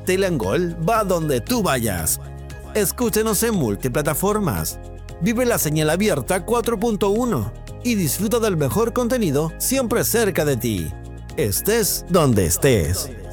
Stella Gol va donde tú vayas. Escúchenos en multiplataformas. Vive la señal abierta 4.1 y disfruta del mejor contenido siempre cerca de ti. Estés donde estés.